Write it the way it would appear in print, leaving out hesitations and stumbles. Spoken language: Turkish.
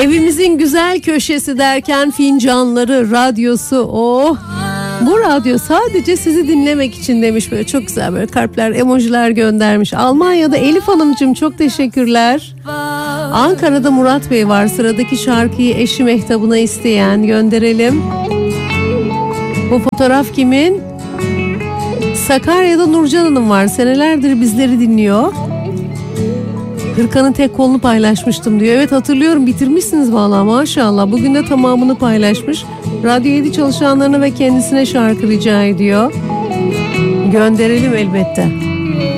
Evimizin güzel köşesi derken fincanları, radyosu, oh. Bu radyo sadece sizi dinlemek için demiş, böyle çok güzel böyle kalpler, emojiler göndermiş. Almanya'da Elif Hanımcığım çok teşekkürler. Ankara'da Murat Bey var, sıradaki şarkıyı eşi Mehtap'ına isteyen, gönderelim. Bu fotoğraf kimin? Sakarya'da Nurcan Hanım var, senelerdir bizleri dinliyor. Hırkanın tek kolunu paylaşmıştım diyor. Evet hatırlıyorum, bitirmişsiniz vallahi maşallah. Bugün de tamamını paylaşmış. Radyo 7 çalışanlarına ve kendisine şarkı rica ediyor. Gönderelim elbette.